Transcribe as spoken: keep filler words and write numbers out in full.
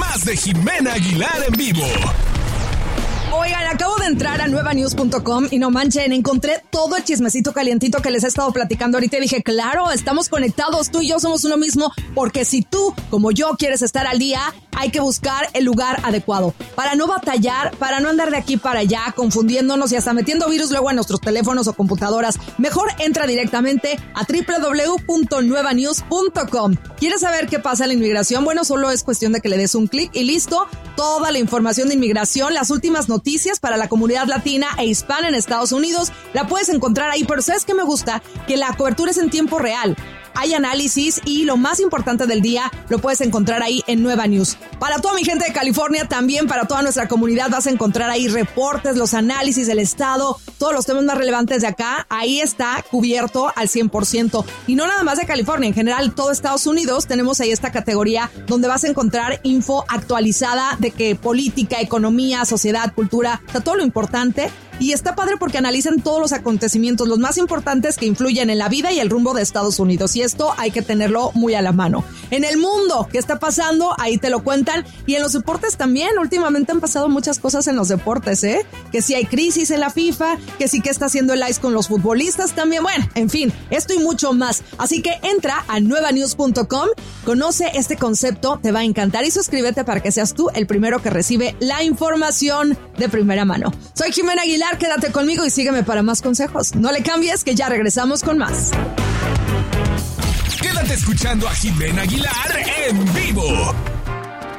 más de Jimena Aguilar en vivo. Oigan, acabo de entrar a nueva news punto com y no manchen, encontré todo el chismecito calientito que les he estado platicando ahorita y dije, claro, estamos conectados, tú y yo somos uno mismo, porque si tú, como yo, quieres estar al día, hay que buscar el lugar adecuado para no batallar, para no andar de aquí para allá, confundiéndonos y hasta metiendo virus luego en nuestros teléfonos o computadoras. Mejor entra directamente a doble u doble u doble u punto nueva news punto com. ¿Quieres saber qué pasa en la inmigración? Bueno, solo es cuestión de que le des un clic y listo. Toda la información de inmigración, las últimas noticias para la comunidad latina e hispana en Estados Unidos, la puedes encontrar ahí. Pero ¿sabes qué me gusta? Que la cobertura es en tiempo real. Hay análisis y lo más importante del día lo puedes encontrar ahí en Nueva News. Para toda mi gente de California, también para toda nuestra comunidad vas a encontrar ahí reportes, los análisis del estado, todos los temas más relevantes de acá. Ahí está cubierto al cien por ciento. Y no nada más de California, en general todo Estados Unidos tenemos ahí esta categoría donde vas a encontrar info actualizada de que política, economía, sociedad, cultura, o sea, todo lo importante. Y está padre porque analizan todos los acontecimientos, los más importantes que influyen en la vida y el rumbo de Estados Unidos. Y esto hay que tenerlo muy a la mano. En el mundo, ¿qué está pasando? Ahí te lo cuentan. Y en los deportes también. Últimamente han pasado muchas cosas en los deportes, ¿eh? Que si hay crisis en la FIFA, que sí que está haciendo el ice con los futbolistas también. Bueno, en fin, esto y mucho más. Así que entra a nueva news punto com, conoce este concepto, te va a encantar y suscríbete para que seas tú el primero que recibe la información de primera mano. Soy Jimena Aguilar. Quédate conmigo y sígueme para más consejos. No le cambies, que ya regresamos con más. Quédate escuchando a Jimena Aguilar en vivo.